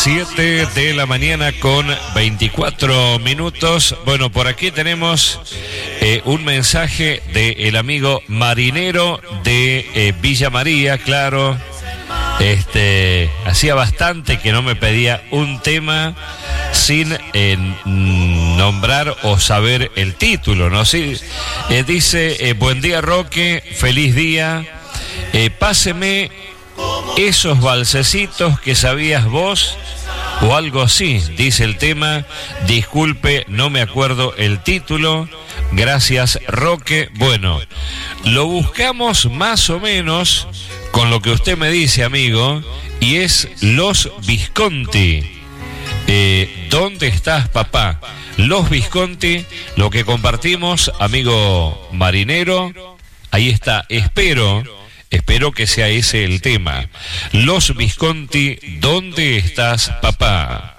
7 de la mañana con 24 minutos. Bueno, por aquí tenemos un mensaje del amigo marinero de Villa María, claro. Hacía bastante que no me pedía un tema sin nombrar o saber el título, ¿no? Sí, dice, buen día Roque, feliz día, páseme esos balsecitos que sabías vos o algo así, dice el tema. Disculpe, no me acuerdo el título. Gracias, Roque. Bueno, lo buscamos más o menos con lo que usted me dice, amigo, y es Los Visconti. ¿Dónde estás, papá? Los Visconti, lo que compartimos, amigo marinero. Ahí está, Espero que sea ese el tema. Los Visconti, ¿dónde estás, papá?